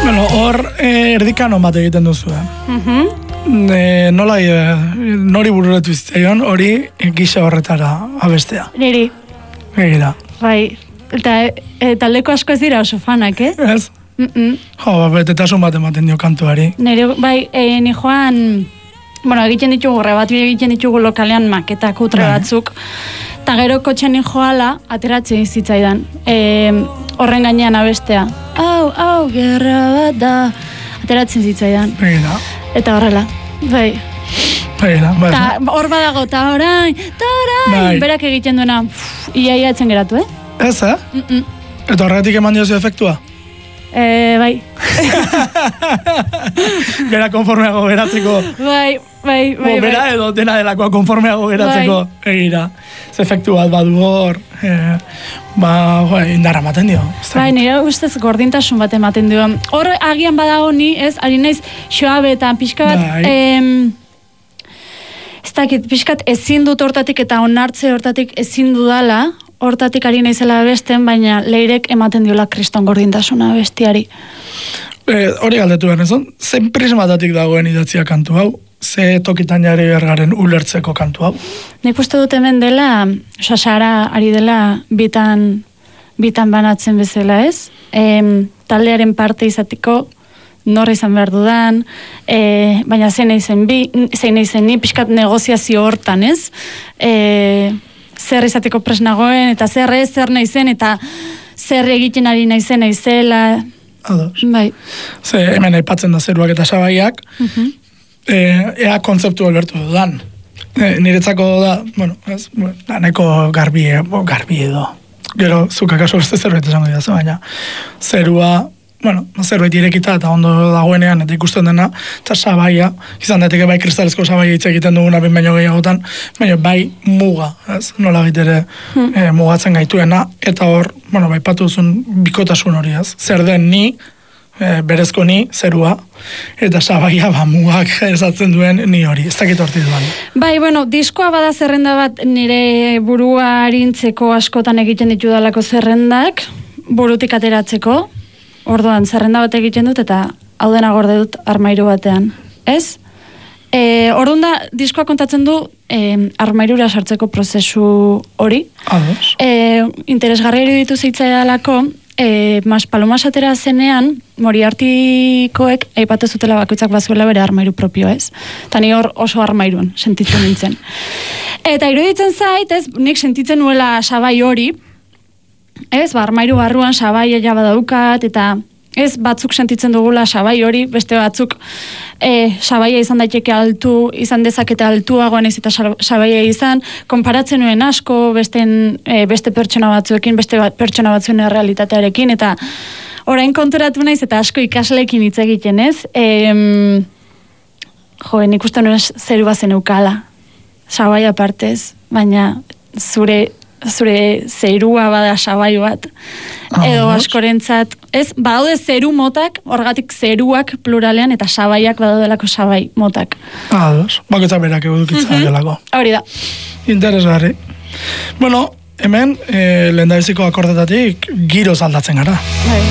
Bueno, hor erdikano bat egiten duzu. Nola nori bururetu zitzaion, hori gisa horretara abestea. Niri. Egira. Bai, eta taldeko asko ez dira oso fanak, Ez? Jo, betetasun bat ematen dio kantuari. Nire, bai, ni joan, bueno, egiten ditugu, egiten ditugu lokalean maketak kutre batzuk, eta gero kotxean joala, ateratzen zitzaidan. Horren gainean abestea. Hau, gerra bat da. Ateratzen zitzaidan. Egira. Eta horrela, bai. Egira, bai. Ta hor badago, ta orain, berak egiten duena, iaia etzen geratu, Ez, Eta horretik eman diozu efektua? Bai. Bera konformeago geratzeko. Bai. Bera edo dena delakoa konformeago geratzeko. Egira. Ez efektu bat badu hor. Indarra ematen dio. Bai, nire ustez gordintasun bat ematen dio. Hor agian badago ni, ari naiz xoabetan pixka bat, ez dakit, pixkat ezin dut hortatik eta onartze hortatik ezin dudala, hortatik ari naizela besten, baina leirek ematen diola kriston gordintasuna bestiari. Hori galdetu behar nezon, zen prismatatik dagoen idatzia kantu hau? Ze tokitan jarri bergaren ulertzeko kantu hau? Nik uste dut hemen dela, Sara ari dela bitan banatzen bezala, ez? Taldearen parte izateko norra izan behar dudan, baina zein naizen ni, pixkat negoziazio hortan, ez? Zer izateko pres nagoen, eta zer naizen, eta zer egiten ari naizela. Ados. Bai. Ze hemen aipatzen da zeruak eta sabaiak, ea kontzeptu albertu dudan. Niretzako da, nahiko garbi edo. Gero, zuk akaso beste zerbait esango dira, baina zerua, zerbait irekita eta ondo dagoenean eta ikusten dena, eta sabaia, izan daiteke bai kristalezko sabaia hitz egiten duguna baino gehiagotan, baina bai muga, nola baitere mugatzen gaituena, eta hor, bai patu duzun bikotasun hori, zer den ni, berezko ni, zerua, eta sabaia mugak esatzen duen ni hori, ez dakit horti duan. Bai, diskoa bada zerrenda bat nire burua harintzeko askotan egiten ditudalako zerrendak, burutik ateratzeko, orduan zerrenda bat egiten dut eta hau dena gorde dut armairu batean, ez? Orduan da, diskoa kontatzen du armairura sartzeko prozesu hori. Ados. Interesgarria iruditu zitzaidalako, Maspalomas atera zenean, Moriartikoek aipatu zutela bakoitzak bazuela bere armairu propio, ez? Eta ni hor oso armairuan sentitzen nintzen. Eta iruditzen zait, ez, nik sentitzen nuela sabai hori, ez, armairu barruan sabai ella badaukat, eta ez, batzuk sentitzen dugula sabai hori, beste batzuk sabaia izan daiteke altu, izan dezakete altuagoan ez eta sabaia izan, konparatzen nuen asko beste pertsona batzuekin, beste pertsona batzuen realitatearekin, eta orain konturatu naiz eta asko ikasleekin hitz egiten, ez? Nik uste nuen zeru bazen eukala, sabaia partez, baina zure zerua bada sabai bat, edo askorentzat, ez, badaude zeru motak, horgatik zeruak pluralean, eta sabaiak badaudelako sabai motak. Ados, bakoitzak berak edukitza delako. Hori da. Interesgarri. Hemen, lehendabiziko akordetatik giroz aldatzen gara.